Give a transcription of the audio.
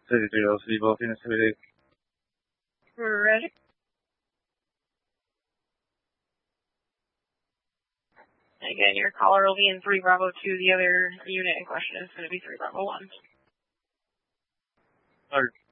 City 3 both units to be. Ready. Again, your caller will be in 3 Bravo 2. The other unit in question is going to be 3 Bravo 1.